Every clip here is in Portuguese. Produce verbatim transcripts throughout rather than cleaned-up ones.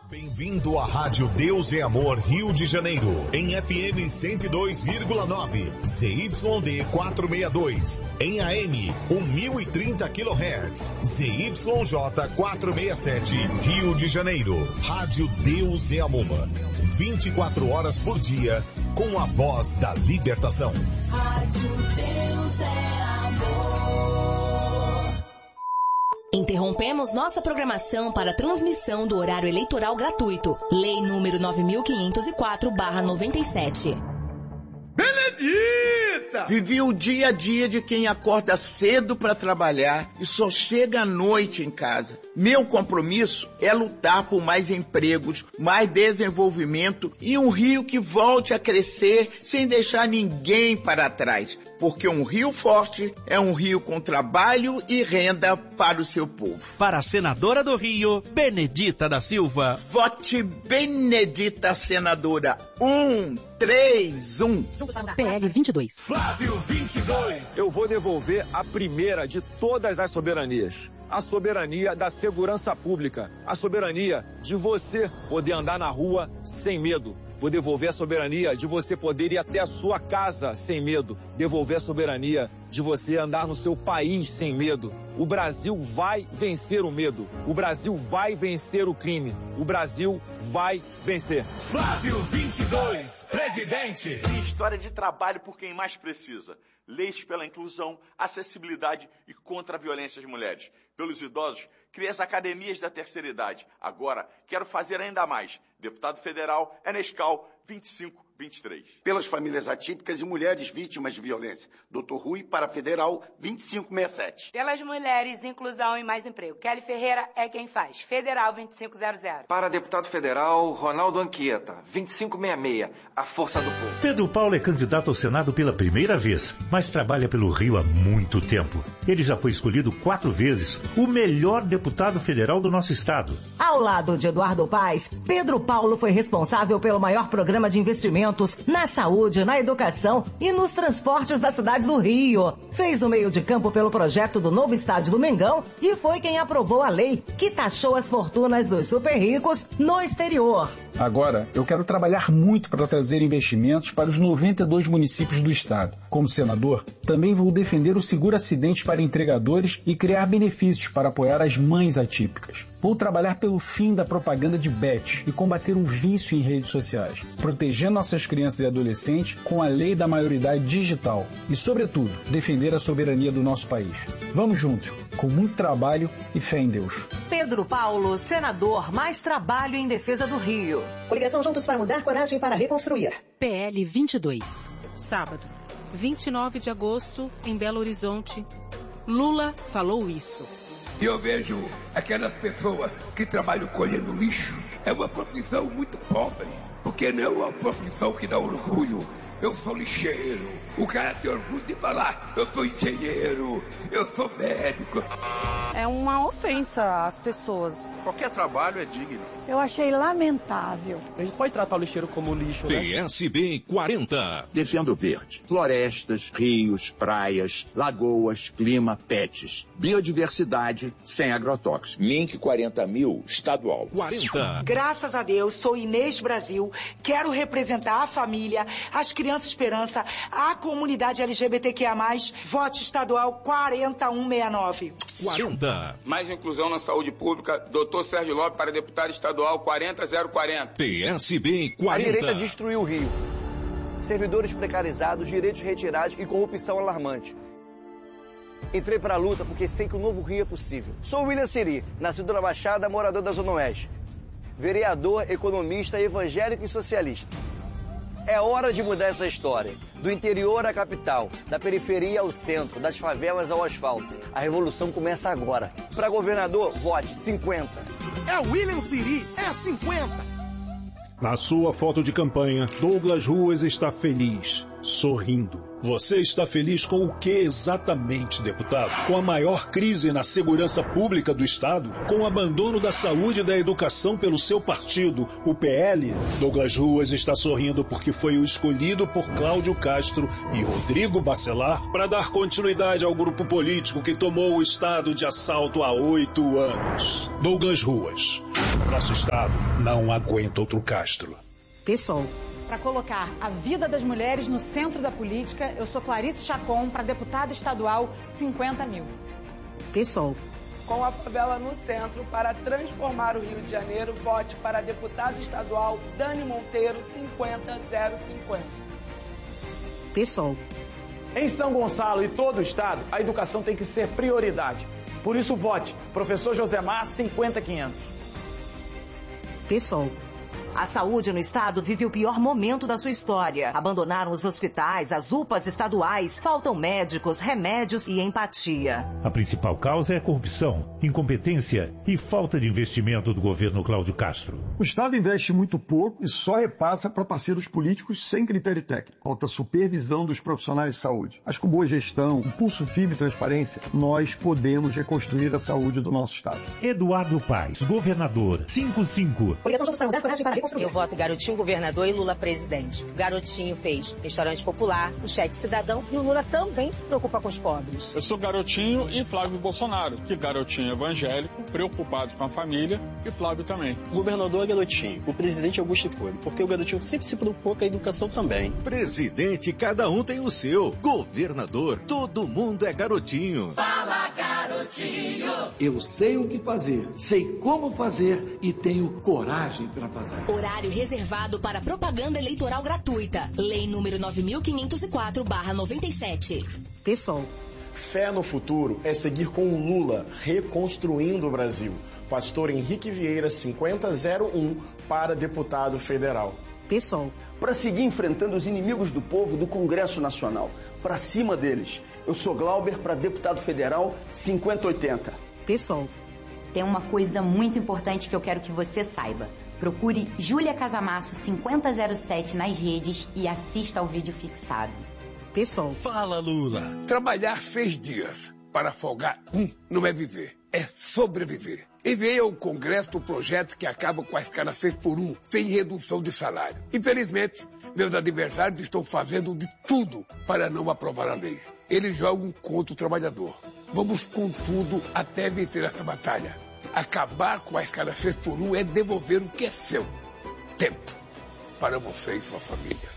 Bem-vindo à Rádio Deus é Amor Rio de Janeiro, em F M cento e dois vírgula nove, Z Y D quatrocentos e sessenta e dois, em A M mil e trinta quilohertz, Z Y J quatrocentos e sessenta e sete, Rio de Janeiro. Rádio Deus é Amor, vinte e quatro horas por dia, com a voz da libertação. Rádio Deus é Amor. Interrompemos nossa programação para transmissão do horário eleitoral gratuito. Lei número nove mil quinhentos e quatro barra noventa e sete. Benedita! Vivi o dia a dia de quem acorda cedo para trabalhar e só chega à noite em casa. Meu compromisso é lutar por mais empregos, mais desenvolvimento e um Rio que volte a crescer sem deixar ninguém para trás. Porque um Rio forte é um Rio com trabalho e renda para o seu povo. Para a senadora do Rio, Benedita da Silva. Vote Benedita, senadora. Um, três, um. P L vinte e dois. Flávio vinte e dois. Eu vou devolver a primeira de todas as soberanias. A soberania da segurança pública. A soberania de você poder andar na rua sem medo. Vou devolver a soberania de você poder ir até a sua casa sem medo. Devolver a soberania de você andar no seu país sem medo. O Brasil vai vencer o medo. O Brasil vai vencer o crime. O Brasil vai vencer. Flávio vinte e dois, presidente. História de trabalho por quem mais precisa. Leis pela inclusão, acessibilidade e contra a violência às mulheres. Pelos idosos, criei as academias da terceira idade. Agora, quero fazer ainda mais. Deputado federal, Enescal, vinte e cinco vinte e três. Pelas famílias atípicas e mulheres vítimas de violência. doutor Rui, para federal, vinte e cinco sessenta e sete. Pelas mulheres, inclusão e mais emprego. Kelly Ferreira é quem faz. Federal, vinte e cinco zero zero. Para deputado federal, Ronaldo Anchieta, vinte e cinco sessenta e seis. A força do povo. Pedro Paulo é candidato ao Senado pela primeira vez, mas trabalha pelo Rio há muito tempo. Ele já foi escolhido quatro vezes o melhor deputado federal do nosso estado. Ao lado de Eduardo Paes, Pedro Paulo foi responsável pelo maior programa de investimentos na saúde, na educação e nos transportes da cidade do Rio. Fez o meio de campo pelo projeto do novo estádio do Mengão e foi quem aprovou a lei que taxou as fortunas dos super ricos no exterior. Agora, eu quero trabalhar muito para trazer investimentos para os noventa e dois municípios do estado. Como senador, também vou defender o seguro acidente para entregadores e criar benefícios para apoiar as mães atípicas. Vou trabalhar pelo fim da propaganda de bets e combater o vício em redes sociais, proteger nossas crianças e adolescentes com a lei da maioridade digital e, sobretudo, defender a soberania do nosso país. Vamos juntos, com muito trabalho e fé em Deus. Pedro Paulo, senador, mais trabalho em defesa do Rio. Coligação Juntos para Mudar, coragem para reconstruir. P L vinte e dois. Sábado, vinte e nove de agosto, em Belo Horizonte. Lula falou isso. E eu vejo aquelas pessoas que trabalham colhendo lixo. É uma profissão muito pobre, porque não é uma profissão que dá orgulho. Eu sou lixeiro. O cara tem orgulho de falar, eu sou engenheiro, eu sou médico. É uma ofensa às pessoas. Qualquer trabalho é digno. Eu achei lamentável. A gente pode tratar o lixeiro como lixo, né? P S B quarenta. Defendo o verde. Florestas, rios, praias, lagoas, clima, pets. Biodiversidade sem agrotóxicos. Mink quarenta mil, estadual. quarenta. Graças a Deus, sou Inês Brasil. Quero representar a família, as crianças esperança, a comunidade L G B T Q I A mais, vote estadual quarenta um sessenta e nove. quarenta. Mais inclusão na saúde pública, doutor Sérgio Lopes para deputado estadual quarenta zero quarenta. P S B quarenta. A direita destruiu o Rio. Servidores precarizados, direitos retirados e corrupção alarmante. Entrei para a luta porque sei que o novo Rio é possível. Sou William Siri, nascido na Baixada, morador da Zona Oeste. Vereador, economista, evangélico e socialista. É hora de mudar essa história. Do interior à capital, da periferia ao centro, das favelas ao asfalto. A revolução começa agora. Para governador, vote cinquenta. É William Siri, é cinquenta. Na sua foto de campanha, Douglas Ruas está feliz. sorrindo. Você está feliz com o que exatamente, deputado? Com a maior crise na segurança pública do Estado? Com o abandono da saúde e da educação pelo seu partido, o P L? Douglas Ruas está sorrindo porque foi o escolhido por Cláudio Castro e Rodrigo Bacelar para dar continuidade ao grupo político que tomou o Estado de assalto há oito anos. Douglas Ruas. Nosso Estado não aguenta outro Castro. Pessoal. Para colocar a vida das mulheres no centro da política, eu sou Clarice Chacon, para deputada estadual, cinquenta mil. Pessoal. Com a favela no centro, para transformar o Rio de Janeiro, vote para deputado estadual Dani Monteiro, cinquenta mil cinquenta. Pessoal. Em São Gonçalo e todo o estado, a educação tem que ser prioridade. Por isso, vote professor Josemar, cinquenta mil e quinhentos. Pessoal. A saúde no estado vive o pior momento da sua história. Abandonaram os hospitais, as U P As estaduais, faltam médicos, remédios e empatia. A principal causa é a corrupção, incompetência e falta de investimento do governo Cláudio Castro. O estado investe muito pouco e só repassa para parceiros políticos sem critério técnico. Falta supervisão dos profissionais de saúde. Mas com boa gestão, impulso firme e transparência, nós podemos reconstruir a saúde do nosso estado. Eduardo Paes, governador, cinquenta e cinco. Coligação Juntos para Mudar, coragem para reconstruir. Eu voto Garotinho governador e Lula presidente. O Garotinho fez restaurante popular, o cheque cidadão e o Lula também se preocupa com os pobres. Eu sou Garotinho e Flávio Bolsonaro, que Garotinho evangélico, preocupado com a família, e Flávio também. O governador é Garotinho, o presidente é Augusto Cury, porque o Garotinho sempre se preocupou com a educação também. Presidente, cada um tem o seu. Governador, todo mundo é Garotinho. Fala, Garotinho! Eu sei o que fazer, sei como fazer e tenho coragem para fazer. Horário reservado para propaganda eleitoral gratuita. Lei número nove mil quinhentos e quatro barra noventa e sete. Pessoal. Fé no futuro é seguir com o Lula, reconstruindo o Brasil. Pastor Henrique Vieira, cinquenta mil um, para deputado federal. Pessoal. Para seguir enfrentando os inimigos do povo do Congresso Nacional. Para cima deles. Eu sou Glauber, para deputado federal, cinquenta oitenta. Pessoal. Tem uma coisa muito importante que eu quero que você saiba. Procure Júlia Casamasso cinquenta zero sete nas redes e assista ao vídeo fixado. Pessoal. Fala, Lula. Trabalhar seis dias para folgar um não é viver, é sobreviver. Enviei ao Congresso o projeto que acaba com a escala seis por um, sem redução de salário. Infelizmente, meus adversários estão fazendo de tudo para não aprovar a lei. Eles jogam contra o trabalhador. Vamos com tudo até vencer essa batalha. Acabar com a escala seis por um é devolver o que é seu. Tempo. Para você e sua família.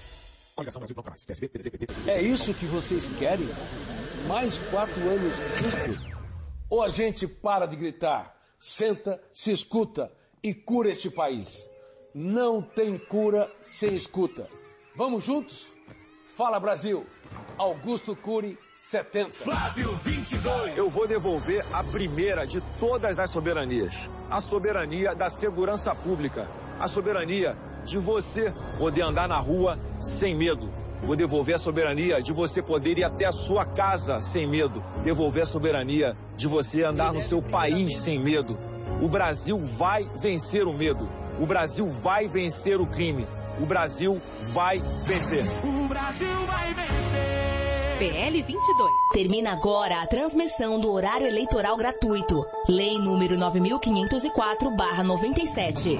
É isso que vocês querem? Mais quatro anos disso? Ou a gente para de gritar, senta, se escuta e cura este país? Não tem cura sem escuta. Vamos juntos? Fala, Brasil! Augusto Cury, setenta. Flávio, vinte e dois. Eu vou devolver a primeira de todas as soberanias. A soberania da segurança pública. A soberania de você poder andar na rua sem medo. Vou devolver a soberania de você poder ir até a sua casa sem medo. Devolver a soberania de você andar no seu país sem medo. O Brasil vai vencer o medo. O Brasil vai vencer o crime. O Brasil vai vencer. O Brasil vai vencer. P L vinte e dois. Termina agora a transmissão do horário eleitoral gratuito. Lei número nove mil quinhentos e quatro barra noventa e sete.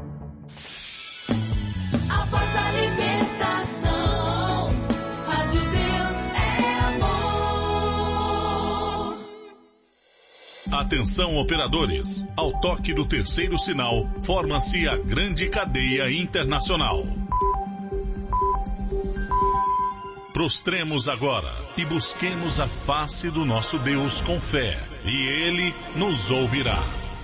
A voz da libertação. Rádio Deus é amor. Atenção, operadores. Ao toque do terceiro sinal, forma-se a grande cadeia internacional. Prostremos agora e busquemos a face do nosso Deus com fé, e Ele nos ouvirá.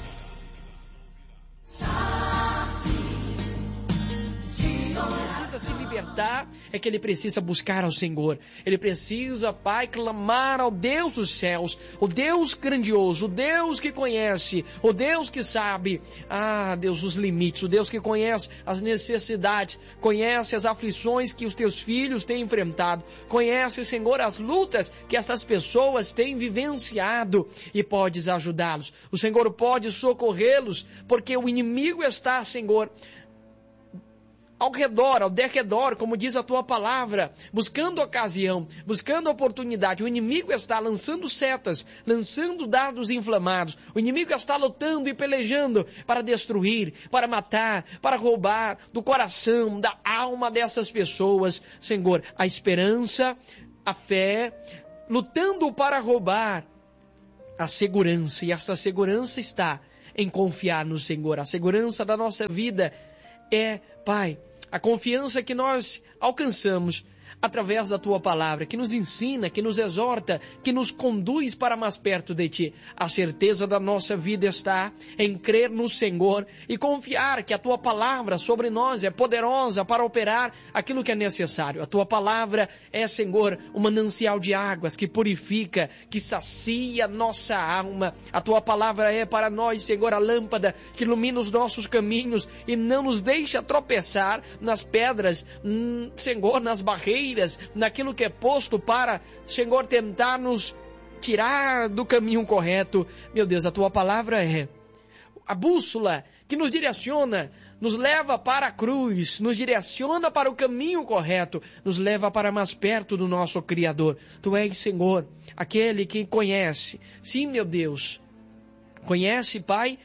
Se libertar é que ele precisa buscar ao Senhor. Ele precisa, Pai, clamar ao Deus dos céus, o Deus grandioso, o Deus que conhece, o Deus que sabe, ah, Deus, os limites, o Deus que conhece as necessidades, conhece as aflições que os teus filhos têm enfrentado, conhece, Senhor, as lutas que essas pessoas têm vivenciado e podes ajudá-los. O Senhor pode socorrê-los, porque o inimigo está, Senhor, ao redor, ao derredor, como diz a tua palavra, buscando ocasião, buscando oportunidade. O inimigo está lançando setas, lançando dardos inflamados. O inimigo está lutando e pelejando para destruir, para matar, para roubar do coração, da alma dessas pessoas. Senhor, a esperança, a fé, lutando para roubar a segurança. E essa segurança está em confiar no Senhor. A segurança da nossa vida é, Pai, a confiança que nós alcançamos através da Tua palavra, que nos ensina, que nos exorta, que nos conduz para mais perto de Ti. A certeza da nossa vida está em crer no Senhor e confiar que a Tua palavra sobre nós é poderosa para operar aquilo que é necessário. A Tua palavra é, Senhor, um manancial de águas que purifica, que sacia nossa alma. A Tua palavra é para nós, Senhor, a lâmpada que ilumina os nossos caminhos e não nos deixa tropeçar nas pedras, hum, Senhor, nas barreiras, naquilo que é posto para, Senhor, tentar nos tirar do caminho correto. Meu Deus, a Tua palavra é a bússola que nos direciona, nos leva para a cruz, nos direciona para o caminho correto, nos leva para mais perto do nosso Criador. Tu és, Senhor, aquele que conhece, sim, meu Deus, conhece, Pai,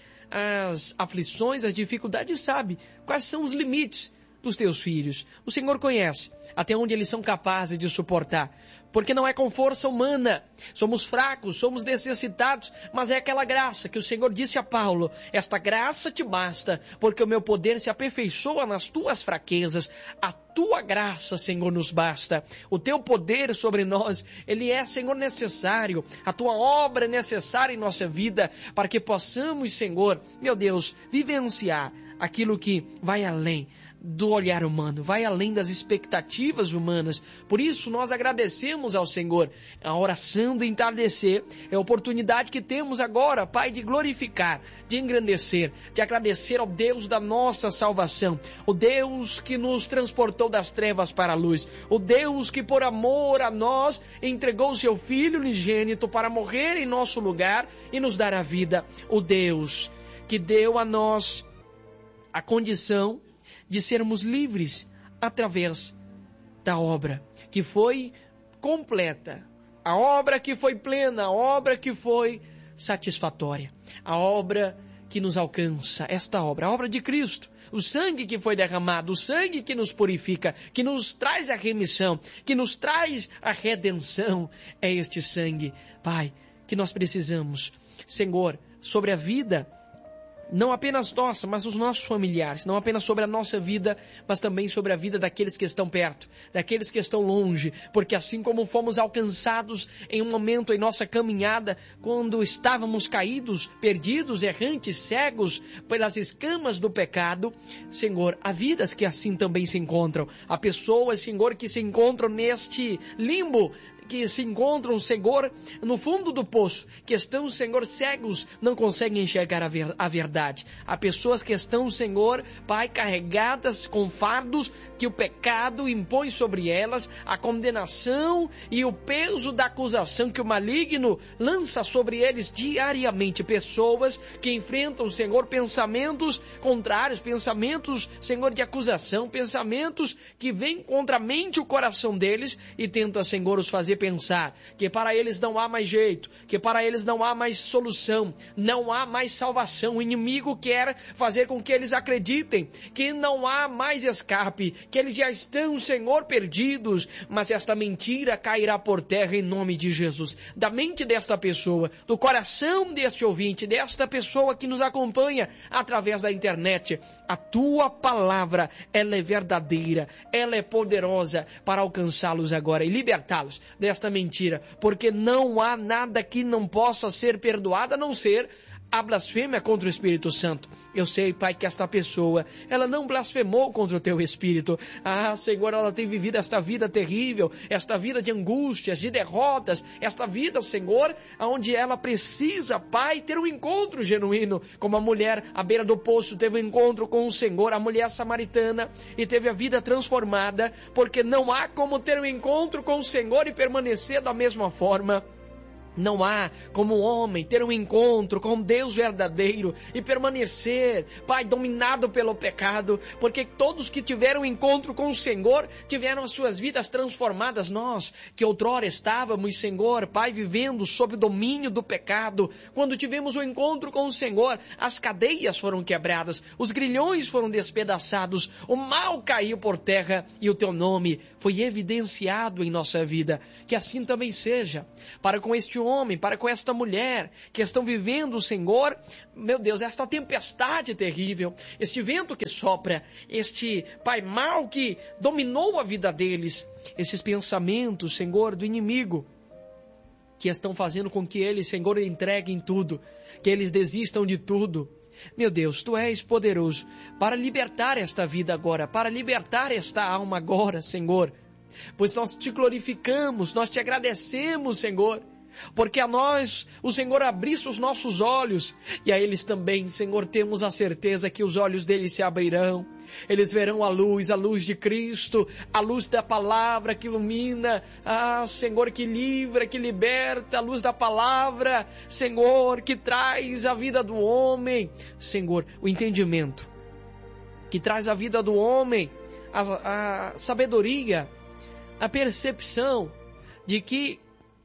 as aflições, as dificuldades, sabe quais são os limites dos teus filhos. O Senhor conhece até onde eles são capazes de suportar, porque não é com força humana, somos fracos, somos necessitados, mas é aquela graça que o Senhor disse a Paulo: esta graça te basta, porque o meu poder se aperfeiçoa nas tuas fraquezas. A tua graça, Senhor, nos basta. O teu poder sobre nós, ele é, Senhor, necessário. A tua obra é necessária em nossa vida, para que possamos, Senhor, meu Deus, vivenciar aquilo que vai além do olhar humano, vai além das expectativas humanas. Por isso nós agradecemos ao Senhor. A oração de entardecer é a oportunidade que temos agora, Pai, de glorificar, de engrandecer, de agradecer ao Deus da nossa salvação, o Deus que nos transportou das trevas para a luz, o Deus que por amor a nós entregou o seu Filho unigênito para morrer em nosso lugar e nos dar a vida, o Deus que deu a nós a condição de sermos livres através da obra que foi completa, a obra que foi plena, a obra que foi satisfatória, a obra que nos alcança, esta obra, a obra de Cristo, o sangue que foi derramado, o sangue que nos purifica, que nos traz a remissão, que nos traz a redenção. É este sangue, Pai, que nós precisamos, Senhor, sobre a vida não apenas nossa, mas os nossos familiares, não apenas sobre a nossa vida, mas também sobre a vida daqueles que estão perto, daqueles que estão longe, porque assim como fomos alcançados em um momento em nossa caminhada, quando estávamos caídos, perdidos, errantes, cegos pelas escamas do pecado, Senhor, há vidas que assim também se encontram, há pessoas, Senhor, que se encontram neste limbo, que se encontram, Senhor, no fundo do poço, que estão, Senhor, cegos, não conseguem enxergar a, ver, a verdade. Há pessoas que estão, Senhor, Pai, carregadas com fardos que o pecado impõe sobre elas, a condenação e o peso da acusação que o maligno lança sobre eles diariamente. Pessoas que enfrentam, Senhor, pensamentos contrários, pensamentos, Senhor, de acusação, pensamentos que vêm contra a mente e o coração deles e tentam, Senhor, os fazer pensar que para eles não há mais jeito, que para eles não há mais solução, não há mais salvação. O inimigo quer fazer com que eles acreditem que não há mais escape, que eles já estão, Senhor, perdidos, mas esta mentira cairá por terra em nome de Jesus. Da mente desta pessoa, do coração deste ouvinte, desta pessoa que nos acompanha através da internet, a tua palavra, ela é verdadeira, ela é poderosa para alcançá-los agora e libertá-los desta mentira, porque não há nada que não possa ser perdoado a não ser a blasfêmia contra o Espírito Santo. Eu sei, Pai, que esta pessoa, ela não blasfemou contra o Teu Espírito. Ah, Senhor, ela tem vivido esta vida terrível, esta vida de angústias, de derrotas, esta vida, Senhor, onde ela precisa, Pai, ter um encontro genuíno, como a mulher à beira do poço teve um encontro com o Senhor, a mulher samaritana, e teve a vida transformada, porque não há como ter um encontro com o Senhor e permanecer da mesma forma. Não há como o homem ter um encontro com Deus verdadeiro e permanecer, Pai, dominado pelo pecado, porque todos que tiveram um encontro com o Senhor tiveram as suas vidas transformadas. Nós, que outrora estávamos, Senhor, Pai, vivendo sob o domínio do pecado, quando tivemos o um encontro com o Senhor, as cadeias foram quebradas, os grilhões foram despedaçados, o mal caiu por terra e o Teu nome foi evidenciado em nossa vida. Que assim também seja, para com este homem, para com esta mulher que estão vivendo, Senhor, meu Deus, esta tempestade terrível, este vento que sopra, este Pai mal que dominou a vida deles, esses pensamentos, Senhor, do inimigo, que estão fazendo com que eles, Senhor, entreguem tudo, que eles desistam de tudo. Meu Deus, Tu és poderoso para libertar esta vida agora, para libertar esta alma agora, Senhor, pois nós Te glorificamos, nós Te agradecemos, Senhor, porque a nós, o Senhor abrisse os nossos olhos, e a eles também, Senhor, temos a certeza que os olhos deles se abrirão, eles verão a luz, a luz de Cristo, a luz da palavra que ilumina, ah, Senhor, que livra, que liberta, a luz da palavra, Senhor, que traz a vida do homem, Senhor, o entendimento, que traz a vida do homem, a, a sabedoria, a percepção de que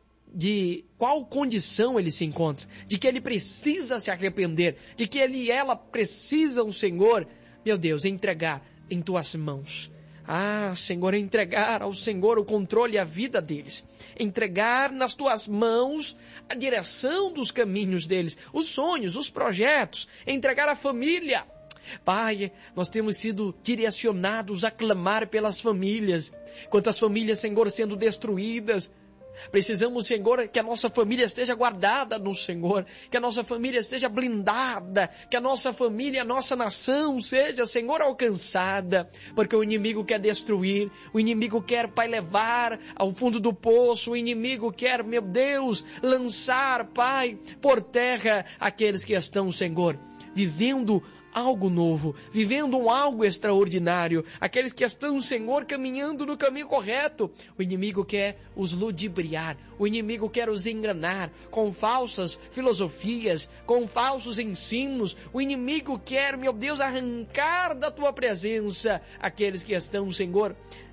de qual condição ele se encontra, de que ele precisa se arrepender, de que ele e ela precisam, Senhor, meu Deus, entregar em Tuas mãos. Ah, Senhor, entregar ao Senhor o controle e a vida deles. Entregar nas Tuas mãos a direção dos caminhos deles, os sonhos, os projetos. Entregar a família. Pai, nós temos sido direcionados a clamar pelas famílias. Quantas famílias, Senhor, sendo destruídas. Precisamos, Senhor, que a nossa família esteja guardada no Senhor, que a nossa família esteja blindada, que a nossa família, a nossa nação seja, Senhor, alcançada, porque o inimigo quer destruir, o inimigo quer, Pai, levar ao fundo do poço, o inimigo quer, meu Deus, lançar, Pai, por terra aqueles que estão, Senhor, vivendo algo novo, vivendo um algo extraordinário, aqueles que estão, Senhor, caminhando no caminho correto. O inimigo quer os ludibriar, o inimigo quer os enganar com falsas filosofias, com falsos ensinos. O inimigo quer, meu Deus, arrancar da Tua presença aqueles que estão, Senhor,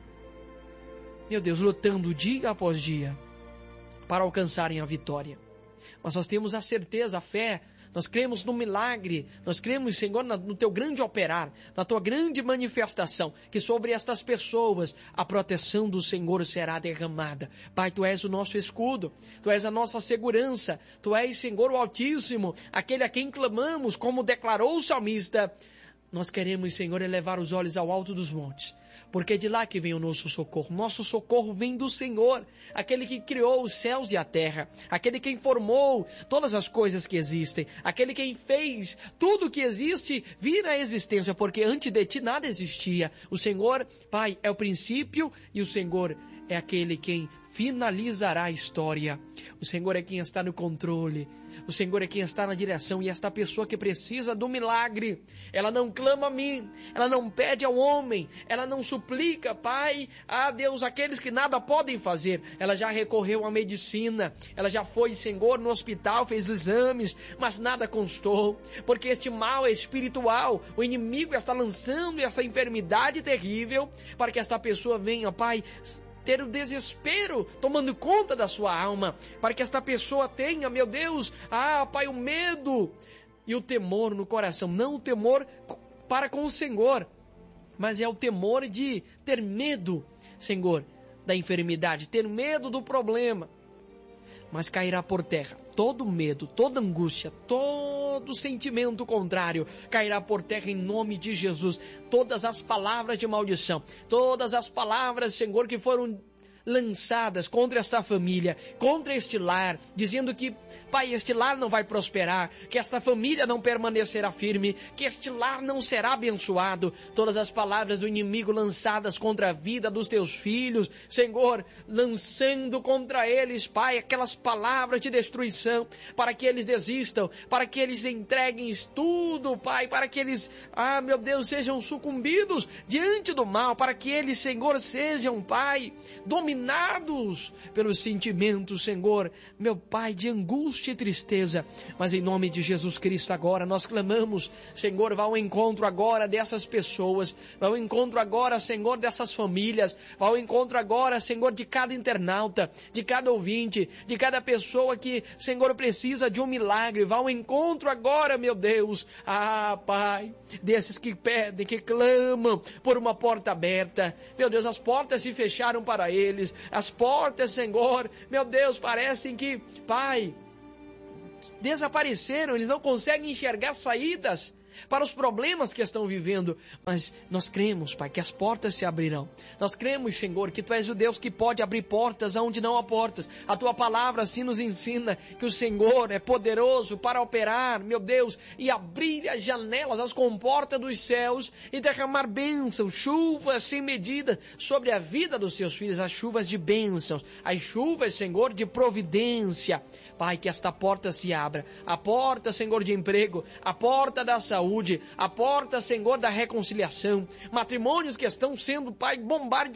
meu Deus, lutando dia após dia para alcançarem a vitória. Mas nós temos a certeza, a fé. Nós cremos no milagre, nós cremos, Senhor, no Teu grande operar, na Tua grande manifestação, que sobre estas pessoas a proteção do Senhor será derramada. Pai, Tu és o nosso escudo, Tu és a nossa segurança, Tu és, Senhor, o Altíssimo, aquele a quem clamamos, como declarou o salmista. Nós queremos, Senhor, elevar os olhos ao alto dos montes, porque é de lá que vem o nosso socorro. Nosso socorro vem do Senhor, aquele que criou os céus e a terra, aquele que formou todas as coisas que existem, aquele que fez tudo que existe vir à existência, porque antes de Ti nada existia. O Senhor, Pai, é o princípio e o Senhor é aquele quem finalizará a história. O Senhor é quem está no controle. O Senhor é quem está na direção, e esta pessoa que precisa do milagre, ela não clama a mim, ela não pede ao homem, ela não suplica, Pai, a Deus, aqueles que nada podem fazer. Ela já recorreu à medicina, ela já foi, Senhor, no hospital, fez exames, mas nada constou, porque este mal é espiritual. O inimigo está lançando essa enfermidade terrível para que esta pessoa venha, Pai, ter o desespero tomando conta da sua alma, para que esta pessoa tenha, meu Deus, ah, Pai, o medo e o temor no coração, não o temor para com o Senhor, mas é o temor de ter medo, Senhor, da enfermidade, ter medo do problema. Mas cairá por terra todo medo, toda angústia, todo sentimento contrário, cairá por terra em nome de Jesus. Todas as palavras de maldição, todas as palavras, Senhor, que foram lançadas contra esta família, contra este lar, dizendo que Pai, este lar não vai prosperar, que esta família não permanecerá firme, que este lar não será abençoado. Todas as palavras do inimigo lançadas contra a vida dos teus filhos, Senhor, lançando contra eles, Pai, aquelas palavras de destruição, para que eles desistam, para que eles entreguem tudo, Pai, para que eles, ah, meu Deus, sejam sucumbidos diante do mal, para que eles, Senhor, sejam, Pai, dominados pelos sentimentos, Senhor, meu Pai, de angústia e tristeza. Mas em nome de Jesus Cristo agora, nós clamamos, Senhor, vá ao encontro agora dessas pessoas, vá ao encontro agora, Senhor, dessas famílias, vá ao encontro agora, Senhor, de cada internauta, de cada ouvinte, de cada pessoa que, Senhor, precisa de um milagre, vá ao encontro agora, meu Deus, ah, Pai, desses que pedem, que clamam por uma porta aberta, meu Deus, as portas se fecharam para eles, as portas, Senhor, meu Deus, parecem que, Pai, desapareceram, eles não conseguem enxergar saídas para os problemas que estão vivendo, mas nós cremos, Pai, que as portas se abrirão. Nós cremos, Senhor, que Tu és o Deus que pode abrir portas onde não há portas. A Tua palavra assim nos ensina que o Senhor é poderoso para operar, meu Deus, e abrir as janelas, as comportas dos céus e derramar bênçãos, chuvas sem medida sobre a vida dos Seus filhos, as chuvas de bênçãos, as chuvas, Senhor, de providência. Pai, que esta porta se abra, a porta, Senhor, de emprego, a porta da saúde, a porta, Senhor, da reconciliação, matrimônios que estão sendo, Pai, bombardeados